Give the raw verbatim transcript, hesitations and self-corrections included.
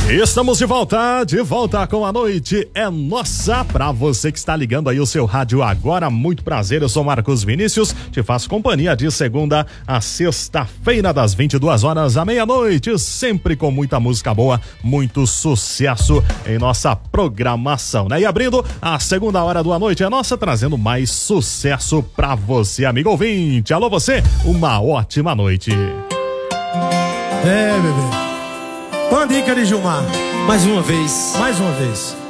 Estamos de volta, de volta com a Noite é Nossa. Pra você que está ligando aí o seu rádio agora, muito prazer, eu sou Marcos Vinícius, te faço companhia de segunda a sexta-feira, das vinte e duas horas à meia-noite, sempre com muita música boa, muito sucesso em nossa programação, né? E abrindo a segunda hora do A Noite é Nossa, trazendo mais sucesso pra você, amigo ouvinte. Alô você, uma ótima noite. É, bebê. Uma dica de Gilmar. Mais uma vez. Mais uma vez.